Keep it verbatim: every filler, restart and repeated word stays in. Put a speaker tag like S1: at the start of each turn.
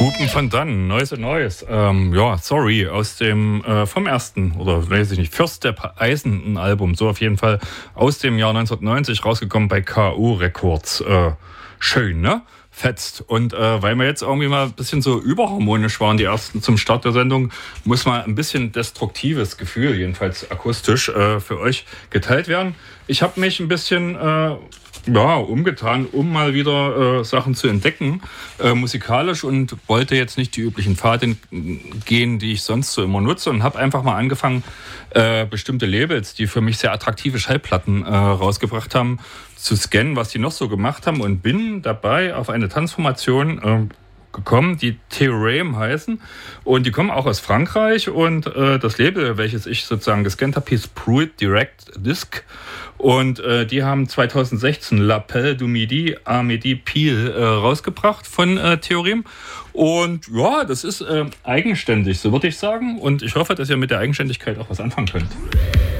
S1: Hupen van Dann, Neues und Neues. Ähm, ja, sorry, aus dem, äh, vom ersten, oder weiß ich nicht, First Step Eisen, ein Album, so auf jeden Fall aus dem Jahr neunzehnhundertneunzig, rausgekommen bei K O Records. Äh, schön, ne? Fetzt. Und äh, weil wir jetzt irgendwie mal ein bisschen so überharmonisch waren, die ersten zum Start der Sendung, muss mal ein bisschen destruktives Gefühl, jedenfalls akustisch, äh, für euch geteilt werden. Ich habe mich ein bisschen äh, ja, umgetan, um mal wieder äh, Sachen zu entdecken, äh, musikalisch, und wollte jetzt nicht die üblichen Pfade gehen, die ich sonst so immer nutze, und habe einfach mal angefangen, äh, bestimmte Labels, die für mich sehr attraktive Schallplatten äh, rausgebracht haben, zu scannen, was die noch so gemacht haben, und bin dabei auf eine Tanzformation äh, gekommen, die Theorem heißen, und die kommen auch aus Frankreich, und äh, das Label, welches ich sozusagen gescannt habe, hieß Pruitt Direct Disc, und äh, die haben zweitausendsechzehn L'Appel du Midi à Midi Pile äh, rausgebracht von äh, Theorem, und ja, das ist äh, eigenständig, so würde ich sagen, und ich hoffe, dass ihr mit der Eigenständigkeit auch was anfangen könnt.